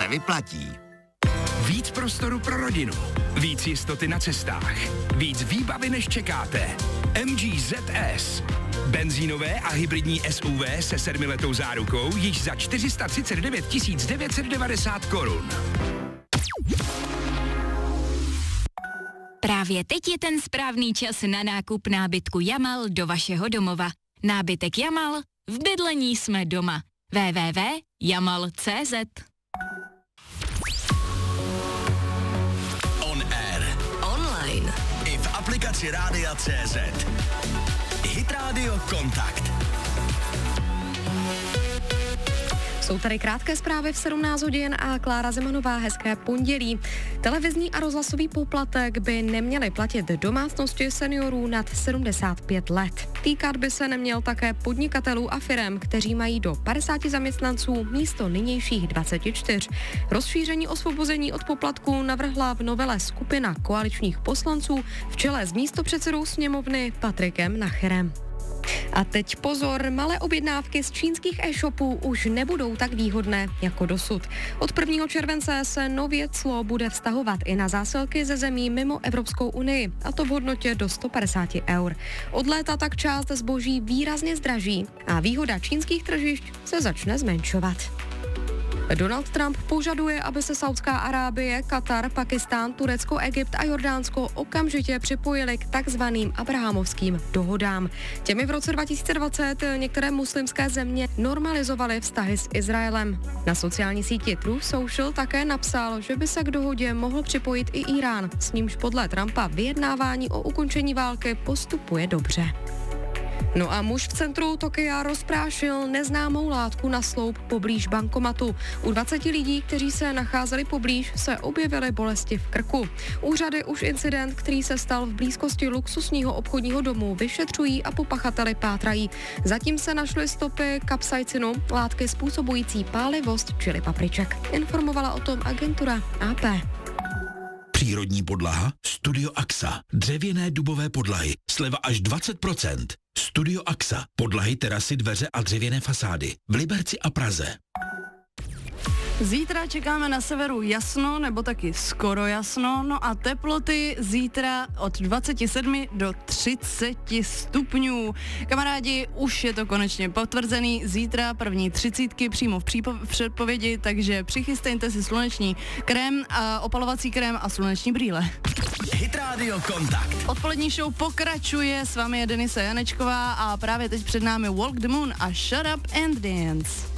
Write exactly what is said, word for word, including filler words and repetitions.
se vyplatí. Víc prostoru pro rodinu, víc jistoty na cestách, víc výbavy než čekáte. M G Z S. Benzínové a hybridní S U V se sedmiletou zárukou již za čtyři sta třicet devět tisíc devět set devadesát korun. Právě teď je ten správný čas na nákup nábytku Jamal do vašeho domova. Nábytek Jamal, v bydlení jsme doma. w w w tečka jamal tečka cé zet. On air. Online. I v aplikaci Rádia C Z. Hit Radio Kontakt. Jsou tady krátké zprávy v sedmnáct hodin a Klára Zemanová, hezké pondělí. Televizní a rozhlasový poplatek by neměly platit domácnosti seniorů nad sedmdesát pět let. Týkat by se neměl také podnikatelů a firem, kteří mají do padesáti zaměstnanců místo nynějších dvaceti čtyř. Rozšíření osvobození od poplatků navrhla v novele skupina koaličních poslanců v čele s místopředsedou sněmovny Patrikem Nacherem. A teď pozor, malé objednávky z čínských e-shopů už nebudou tak výhodné jako dosud. Od prvního července se nově clo bude vztahovat i na zásilky ze zemí mimo Evropskou unii, a to v hodnotě do sto padesát eur. Od léta tak část zboží výrazně zdraží a výhoda čínských tržišť se začne zmenšovat. Donald Trump požaduje, aby se Saudská Arábie, Katar, Pakistán, Turecko, Egypt a Jordánsko okamžitě připojili k takzvaným abrahamovským dohodám. Těmi v roce dva tisíce dvacet některé muslimské země normalizovaly vztahy s Izraelem. Na sociální síti Truth Social také napsal, že by se k dohodě mohl připojit i Irán, s nímž podle Trumpa vyjednávání o ukončení války postupuje dobře. No a muž v centru Tokia rozprášil neznámou látku na sloup poblíž bankomatu. U dvaceti lidí, kteří se nacházeli poblíž, se objevily bolesti v krku. Úřady už incident, který se stal v blízkosti luxusního obchodního domu, vyšetřují a po pachateli pátrají. Zatím se našly stopy kapsaicinu, látky způsobující pálivost čili papriček. Informovala o tom agentura A P. Přírodní podlaha? Studio Axa. Dřevěné dubové podlahy. Sleva až dvacet procent. Studio Axa. Podlahy, terasy, dveře a dřevěné fasády. V Liberci a Praze. Zítra čekáme na severu jasno, nebo taky skoro jasno, no a teploty zítra od dvacet sedm do třicet stupňů. Kamarádi, už je to konečně potvrzený, zítra první třicítky přímo v, přípo- v předpovědi, takže přichystejte si sluneční krém, a opalovací krém a sluneční brýle. Hit Radio Kontakt. Odpolední show pokračuje, s vámi je Denisa Janečková a právě teď před námi Walk the Moon a Shut Up and Dance.